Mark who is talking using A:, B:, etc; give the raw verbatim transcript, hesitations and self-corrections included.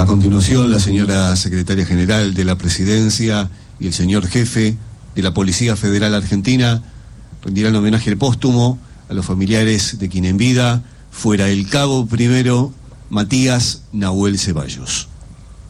A: A continuación, la señora secretaria general de la Presidencia y el señor jefe de la Policía Federal Argentina rendirán homenaje póstumo a los familiares de quien en vida fuera el cabo primero Matías Nahuel Ceballos.